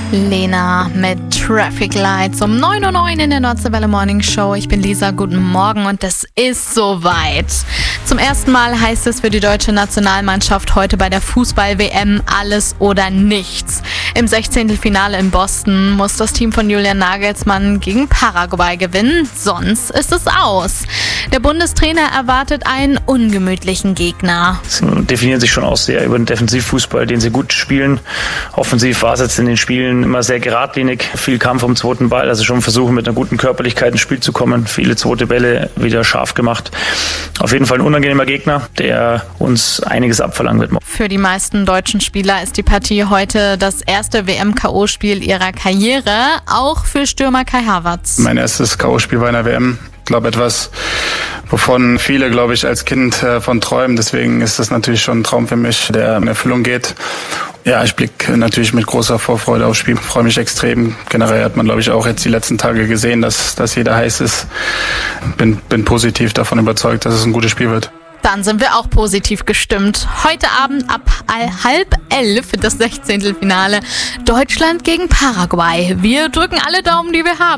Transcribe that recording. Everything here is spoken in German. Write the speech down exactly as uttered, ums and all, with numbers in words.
Lena mit Traffic Lights um neun Uhr neun in der Nordseewelle Morning Show. Ich bin Lisa, guten Morgen und es ist soweit. Zum ersten Mal heißt es für die deutsche Nationalmannschaft heute bei der Fußball-W M alles oder nichts. Im Sechzehntelfinale in Boston muss das Team von Julian Nagelsmann gegen Paraguay gewinnen, sonst ist es aus. Der Bundestrainer erwartet einen ungemütlichen Gegner. Sie definieren sich schon auch sehr über den Defensivfußball, den sie gut spielen. Offensiv war es jetzt in den Spielen immer sehr geradlinig, viel Kampf um den zweiten Ball, also schon versuchen mit einer guten Körperlichkeit ins Spiel zu kommen, viele zweite Bälle wieder scharf gemacht. Auf jeden Fall ein unangenehmer Gegner, der uns einiges abverlangen wird. Für die meisten deutschen Spieler ist die Partie heute das erste W M-K O-Spiel ihrer Karriere, auch für Stürmer Kai Havertz. Mein erstes K O-Spiel bei einer W M. Ich glaube, etwas, wovon viele, glaube ich, als Kind äh, von träumen. Deswegen ist das natürlich schon ein Traum für mich, der in Erfüllung geht. Ja, ich blicke natürlich mit großer Vorfreude aufs Spiel, freue mich extrem. Generell hat man, glaube ich, auch jetzt die letzten Tage gesehen, dass, dass jeder heiß ist. Bin, bin positiv davon überzeugt, dass es ein gutes Spiel wird. Dann sind wir auch positiv gestimmt. Heute Abend ab halb elf das Sechzehntelfinale Deutschland gegen Paraguay. Wir drücken alle Daumen, die wir haben.